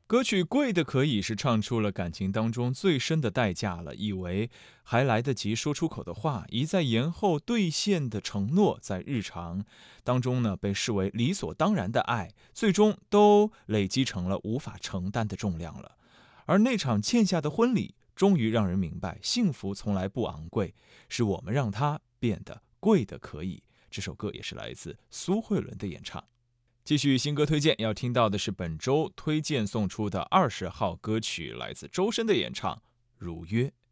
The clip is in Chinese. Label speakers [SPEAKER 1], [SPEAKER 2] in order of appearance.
[SPEAKER 1] 歌曲贵的可以是唱出了感情当中最深的代价了，以为还来得及说出口的话，一再延后兑现的承诺，在日常当中呢被视为理所当然的爱，最终都累积成了无法承担的重量了。而那场欠下的婚礼，终于让人明白，幸福从来不昂贵，是我们让它变得贵的可以。这首歌也是来自苏慧伦的演唱。继续新歌推荐，要听到的是本周推荐送出的20号歌曲，来自周深的演唱《如约》。